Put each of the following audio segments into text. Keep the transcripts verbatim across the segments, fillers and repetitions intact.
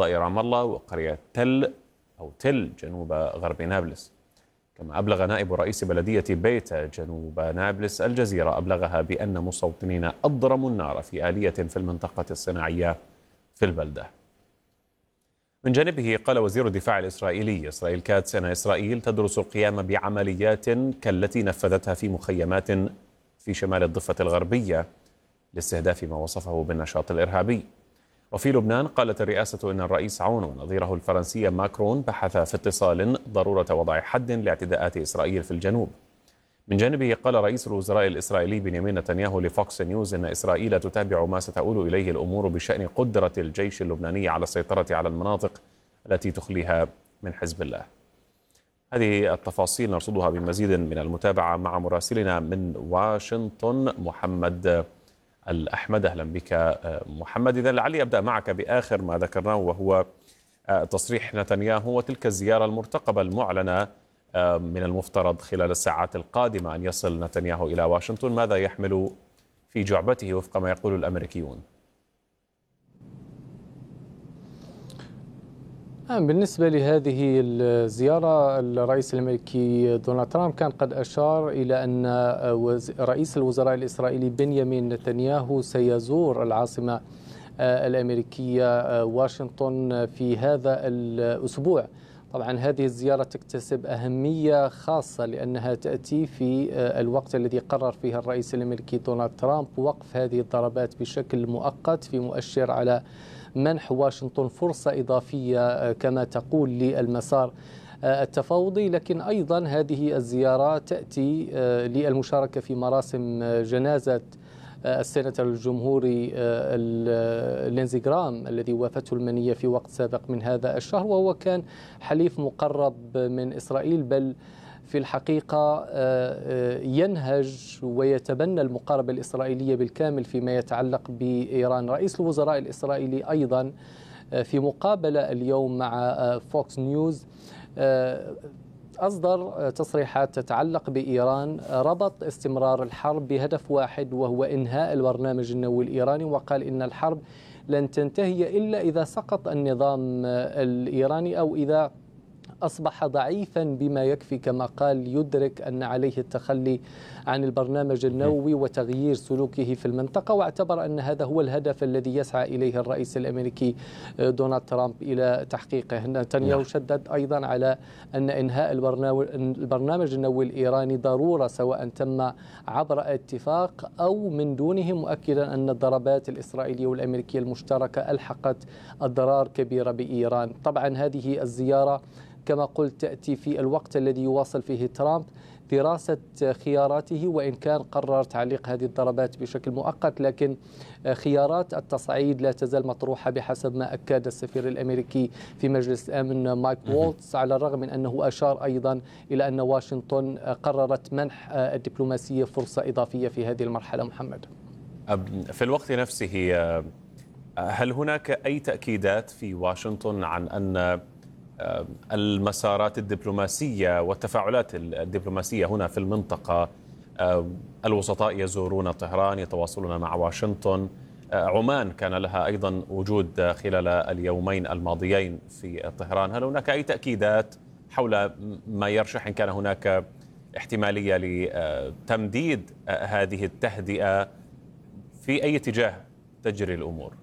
فضاء رام الله وقرية تل أو تل جنوب غرب نابلس. كما أبلغ نائب رئيس بلدية بيتا جنوب نابلس الجزيرة أبلغها بأن مستوطنين أضرموا النار في آلية في المنطقة الصناعية في البلدة. من جانبه قال وزير الدفاع الإسرائيلي إسرائيل كاتس أن إسرائيل تدرس القيام بعمليات كالتي نفذتها في مخيمات في شمال الضفة الغربية لاستهداف ما وصفه بالنشاط الإرهابي. وفي لبنان قالت الرئاسة إن الرئيس عون ونظيره الفرنسي ماكرون بحث في اتصال ضرورة وضع حد لاعتداءات إسرائيل في الجنوب. من جانبه قال رئيس الوزراء الإسرائيلي بنيامين نتنياهو لفوكس نيوز إن إسرائيل تتابع ما ستؤول إليه الأمور بشأن قدرة الجيش اللبناني على السيطرة على المناطق التي تخليها من حزب الله. هذه التفاصيل نرصدها بمزيد من المتابعة مع مراسلنا من واشنطن محمد الأحمد. أهلا بك محمد. إذا لعلي أبدأ معك بآخر ما ذكرناه وهو تصريح نتنياهو وتلك الزيارة المرتقبة المعلنة من المفترض خلال الساعات القادمة أن يصل نتنياهو إلى واشنطن. ماذا يحمل في جعبته وفق ما يقول الأمريكيون؟ بالنسبة لهذه الزيارة الرئيس الأمريكي دونالد ترامب كان قد أشار إلى أن رئيس الوزراء الإسرائيلي بنيامين نتنياهو سيزور العاصمة الأمريكية واشنطن في هذا الأسبوع. طبعا هذه الزيارة تكتسب أهمية خاصة لأنها تأتي في الوقت الذي قرر فيه الرئيس الأمريكي دونالد ترامب وقف هذه الضربات بشكل مؤقت في مؤشر على منح واشنطن فرصة إضافية كما تقول للمسار التفاوضي. لكن أيضا هذه الزيارة تأتي للمشاركة في مراسم جنازة السيناتور الجمهوري لينزي جرام الذي وافته المنية في وقت سابق من هذا الشهر، وهو كان حليف مقرب من إسرائيل، بل في الحقيقة ينهج ويتبنى المقاربة الإسرائيلية بالكامل فيما يتعلق بإيران. رئيس الوزراء الإسرائيلي أيضا في مقابلة اليوم مع فوكس نيوز أصدر تصريحات تتعلق بإيران، ربط استمرار الحرب بهدف واحد وهو إنهاء البرنامج النووي الإيراني، وقال إن الحرب لن تنتهي إلا إذا سقط النظام الإيراني أو إذا أصبح ضعيفا بما يكفي كما قال يدرك أن عليه التخلي عن البرنامج النووي وتغيير سلوكه في المنطقة، واعتبر أن هذا هو الهدف الذي يسعى إليه الرئيس الأمريكي دونالد ترامب إلى تحقيقه. نتنياهو شدد أيضا على أن إنهاء البرنامج النووي الإيراني ضرورة سواء تم عبر اتفاق أو من دونه، مؤكدا أن الضربات الإسرائيلية والأمريكية المشتركة ألحقت أضرار كبيرة بإيران. طبعا هذه الزيارة كما قلت تأتي في الوقت الذي يواصل فيه ترامب دراسة خياراته، وإن كان قرر تعليق هذه الضربات بشكل مؤقت، لكن خيارات التصعيد لا تزال مطروحة بحسب ما أكد السفير الأمريكي في مجلس الأمن مايك وولتز، على الرغم من أنه أشار أيضا إلى أن واشنطن قررت منح الدبلوماسية فرصة إضافية في هذه المرحلة. محمد، في الوقت نفسه هل هناك أي تأكيدات في واشنطن عن أن المسارات الدبلوماسية والتفاعلات الدبلوماسية هنا في المنطقة، الوسطاء يزورون طهران يتواصلون مع واشنطن، عمان كان لها أيضا وجود خلال اليومين الماضيين في طهران، هل هناك أي تأكيدات حول ما يرشح إن كان هناك احتمالية لتمديد هذه التهدئة؟ في أي اتجاه تجري الأمور؟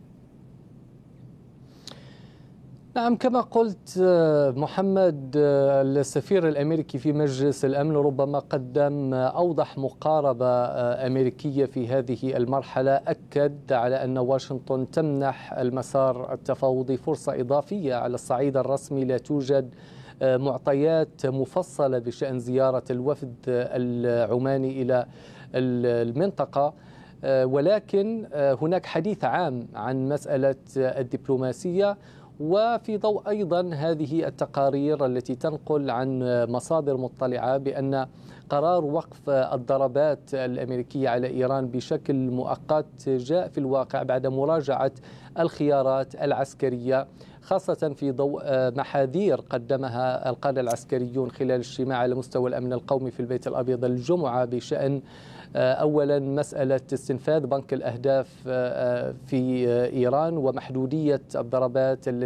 نعم، كما قلت محمد، السفير الأمريكي في مجلس الأمن ربما قدم أوضح مقاربة أمريكية في هذه المرحلة، أكد على أن واشنطن تمنح المسار التفاوضي فرصة إضافية. على الصعيد الرسمي لا توجد معطيات مفصلة بشأن زيارة الوفد العماني إلى المنطقة، ولكن هناك حديث عام عن مسألة الدبلوماسية، وفي ضوء أيضا هذه التقارير التي تنقل عن مصادر مطلعة بأن قرار وقف الضربات الأمريكية على إيران بشكل مؤقت جاء في الواقع بعد مراجعة الخيارات العسكرية، خاصة في ضوء محاذير قدمها القادة العسكريون خلال اجتماع على مستوى الأمن القومي في البيت الأبيض الجمعة بشأن أولا مسألة استنفاذ بنك الأهداف في إيران ومحدودية الضربات التي